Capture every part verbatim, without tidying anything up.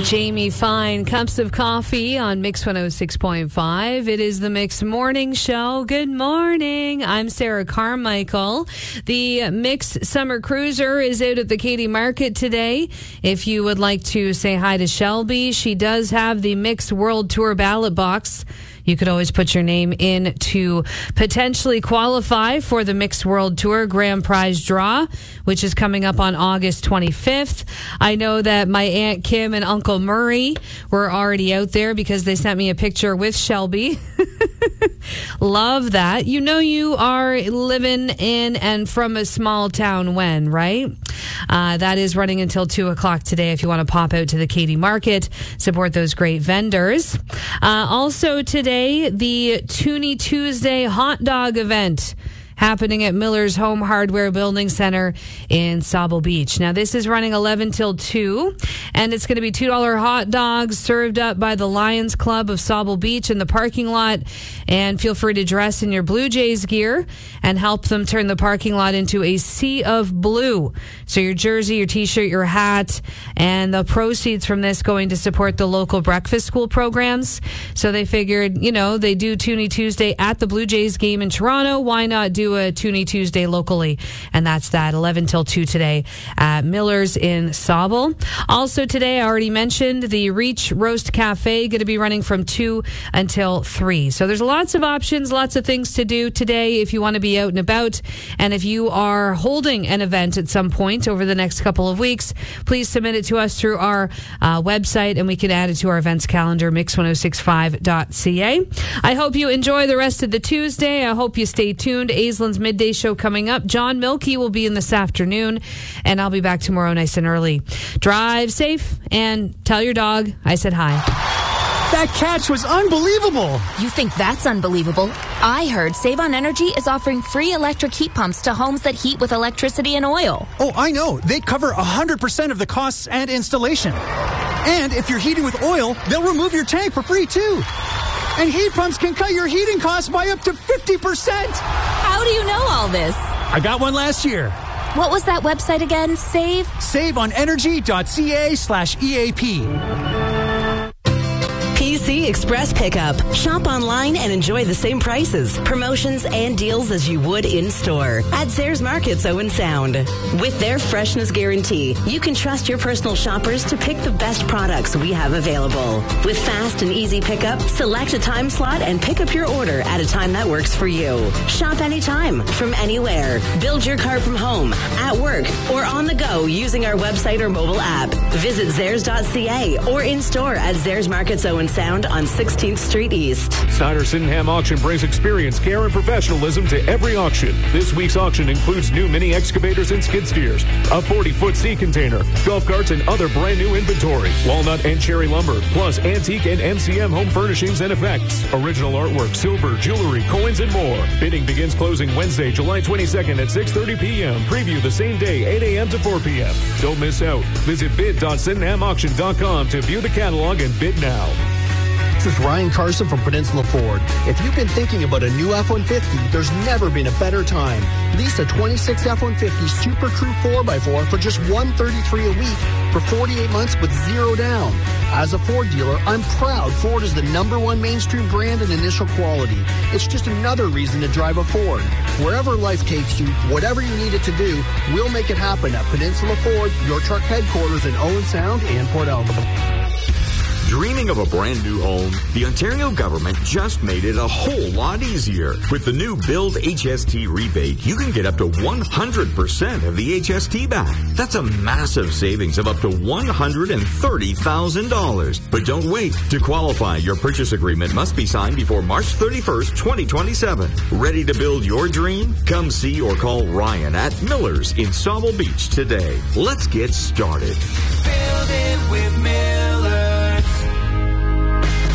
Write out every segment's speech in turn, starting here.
Jamie Fine, Cups of Coffee on Mix one oh six point five. It is the Mix Morning Show. Good morning. I'm Sarah Carmichael. The Mix Summer Cruiser is out at the Katy Market today. If you would like to say hi to Shelby, she does have the Mix World Tour ballot box. You could always put your name in to potentially qualify for the Mixed World Tour Grand Prize draw, which is coming up on August twenty-fifth. I know that my Aunt Kim and Uncle Murray were already out there because they sent me a picture with Shelby. Love that. You know you are living in and from a small town when, right? Uh, that is running until two o'clock today if you want to pop out to the Katy Market, support those great vendors. Uh, also today, the Toonie Tuesday hot dog event happening at Miller's Home Hardware Building Center in Sauble Beach. Now, this is running eleven till two, and it's going to be two dollars hot dogs served up by the Lions Club of Sauble Beach in the parking lot. And feel free to dress in your Blue Jays gear and help them turn the parking lot into a sea of blue. So your jersey, your T-shirt, your hat, and the proceeds from this going to support the local breakfast school programs. So they figured, you know, they do Toonie Tuesday at the Blue Jays game in Toronto. Why not do a Toonie Tuesday locally? And that's that, eleven till two today at Miller's in Sauble. Also today, I already mentioned the Reach Roast Cafe, going to be running from two until three. So there's lots of options, lots of things to do today if you want to be out and about. And if you are holding an event at some point over the next couple of weeks, please submit it to us through our uh, website and we can add it to our events calendar, mix ten sixty-five dot c a. I hope you enjoy the rest of the Tuesday. I hope you stay tuned. Aislin's midday show coming up. John Milkey will be in this afternoon, and I'll be back tomorrow nice and early. Drive safe and tell your dog I said hi. That catch was unbelievable. You think that's unbelievable? I heard Save On Energy is offering free electric heat pumps to homes that heat with electricity and oil. Oh, I know. They cover one hundred percent of the costs and installation. And if you're heating with oil, they'll remove your tank for free, too. And heat pumps can cut your heating costs by up to fifty percent. How do you know all this? I got one last year. What was that website again? Save? save on energy dot c a slash E A P. P C Express Pickup. Shop online and enjoy the same prices, promotions, and deals as you would in-store at Zayres Markets Owen Sound. With their freshness guarantee, you can trust your personal shoppers to pick the best products we have available. With fast and easy pickup, select a time slot and pick up your order at a time that works for you. Shop anytime, from anywhere. Build your car from home, at work, or on the go using our website or mobile app. Visit Zayres dot c a or in-store at Zayres Markets Owen Sound on sixteenth Street East. Snyder Sydenham Auction brings experience, care, and professionalism to every auction. This week's auction includes new mini excavators and skid steers, a forty-foot sea container, golf carts, and other brand new inventory. Walnut and cherry lumber, plus antique and M C M home furnishings and effects. Original artwork, silver, jewelry, coins, and more. Bidding begins closing Wednesday, July twenty-second at six thirty p.m. Preview the same day, eight a.m. to four p.m. Don't miss out. Visit bid dot sydenham auction dot com to view the catalog and bid now. This is Ryan Carson from Peninsula Ford. If you've been thinking about a new F one fifty, there's never been a better time. Lease a twenty-six F one fifty Super Crew four by four for just one hundred thirty-three dollars a week for forty-eight months with zero down. As a Ford dealer, I'm proud Ford is the number one mainstream brand in initial quality. It's just another reason to drive a Ford. Wherever life takes you, whatever you need it to do, we'll make it happen at Peninsula Ford, your truck headquarters in Owen Sound and Port Elgin. Dreaming of a brand new home? The Ontario government just made it a whole lot easier. With the new Build H S T rebate, you can get up to one hundred percent of the H S T back. That's a massive savings of up to one hundred thirty thousand dollars. But don't wait. To qualify, your purchase agreement must be signed before March thirty-first, twenty twenty-seven. Ready to build your dream? Come see or call Ryan at Miller's in Sauble Beach today. Let's get started. Build it with Miller.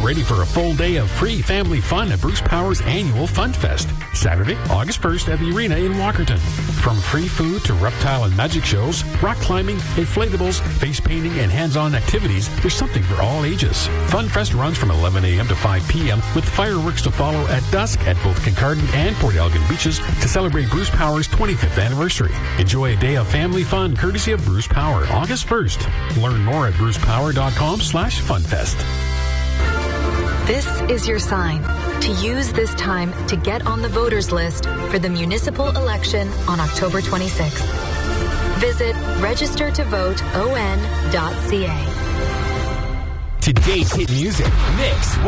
ready for a full day of free family fun at Bruce Power's annual Fun Fest, Saturday, August first at the Arena in Walkerton. From free food to reptile and magic shows, rock climbing, inflatables, face painting, and hands-on activities, there's something for all ages. Fun Fest runs from eleven a.m. to five p.m. with fireworks to follow at dusk at both Kincardine and Port Elgin beaches to celebrate Bruce Power's twenty-fifth anniversary. Enjoy a day of family fun courtesy of Bruce Power, August first. Learn more at bruce power dot com slash funfest. This is your sign to use this time to get on the voters list for the municipal election on October twenty-sixth. Visit register to vote o n dot c a. Today's hit music, Mix